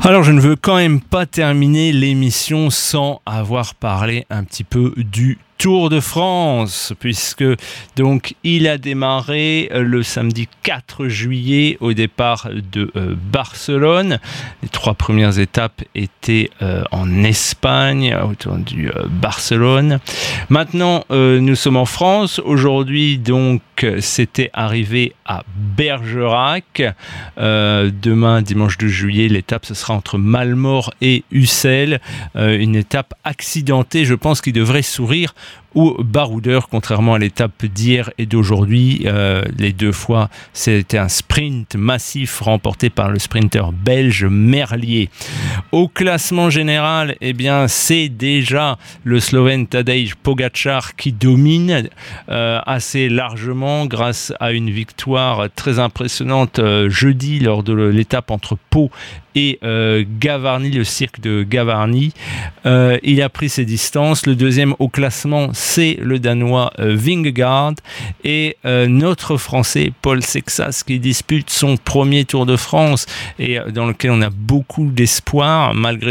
Alors, je ne veux quand même pas terminer l'émission sans avoir parlé un petit peu du Tour de France, puisque donc il a démarré le samedi 4 juillet au départ de Barcelone. Les 3 premières étapes étaient en Espagne, autour du Barcelone. Maintenant, nous sommes en France. Aujourd'hui, donc, c'était arrivé à Bergerac. Demain, dimanche 2 juillet, l'étape, ce sera entre Malmort et Ussel. Une étape accidentée, je pense qu'il devrait sourire ou baroudeur, contrairement à l'étape d'hier et d'aujourd'hui. Les 2 fois, c'était un sprint massif remporté par le sprinter belge Merlier. Au classement général, eh bien, c'est déjà le Slovène Tadej Pogačar qui domine assez largement grâce à une victoire très impressionnante jeudi lors de l'étape entre Pau et Gavarnie, le cirque de Gavarnie. Il a pris ses distances. Le deuxième au classement, c'est le Danois Vingegaard et notre Français Paul Sexas qui dispute son premier Tour de France et dans lequel on a beaucoup d'espoir malgré